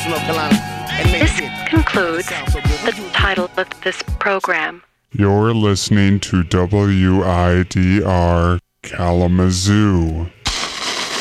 North Carolina. And make This concludes the title of this program. You're listening to WIDR Kalamazoo.